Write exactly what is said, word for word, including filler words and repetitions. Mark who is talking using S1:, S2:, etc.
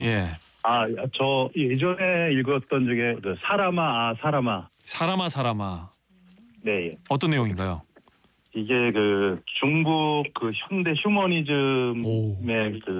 S1: 예.
S2: 아, 저 예전에 읽었던 중에 그 사람아, 아, 사람아.
S1: 사람아 사람아.
S2: 네. 예.
S1: 어떤 내용인가요?
S2: 이게 그 중국 그 현대 휴머니즘의
S1: 오.
S2: 그